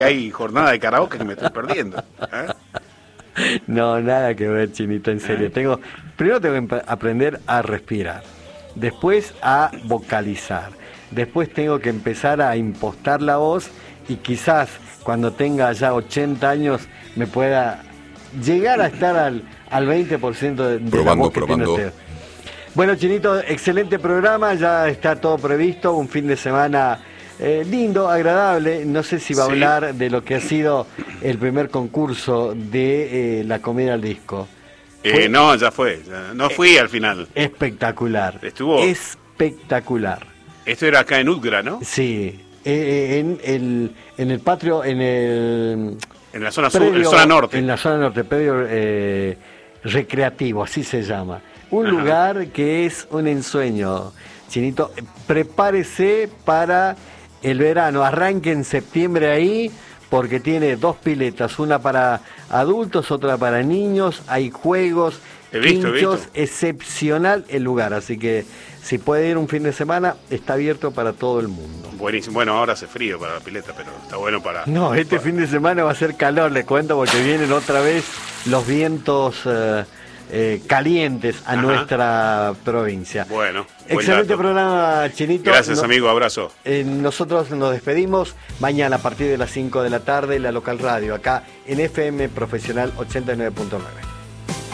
hay jornada de karaoke que me estoy perdiendo. No, nada que ver, Chinito, en serio. Primero tengo que aprender a respirar, después a vocalizar, después tengo que empezar a impostar la voz y quizás cuando tenga ya 80 años me pueda llegar a estar al 20% de la voz que tiene usted. Bueno, Chinito, excelente programa, ya está todo previsto, un fin de semana lindo, agradable. No sé si va a hablar de lo que ha sido el primer concurso de la comedia al disco. No, ya fue, no fui al final. Espectacular. Estuvo espectacular. Esto era acá en Udgra, ¿no? Sí, en el patio, en la zona sur, en la zona norte. En la zona norte, predio recreativo, así se llama. Un lugar que es un ensueño, Chinito. Prepárese para el verano, arranque en septiembre ahí, porque tiene 2 piletas, una para adultos, otra para niños, hay juegos, he visto. Excepcional el lugar, así que si puede ir un fin de semana, está abierto para todo el mundo. Buenísimo, bueno, ahora hace frío para la pileta, pero está bueno para... No, fin de semana va a ser calor, les cuento, porque vienen otra vez los vientos... calientes a nuestra provincia. Bueno, excelente programa, Chinito. Gracias, amigo, abrazo. Nosotros nos despedimos mañana a partir de las 5 de la tarde en la local radio, acá en FM Profesional 89.9.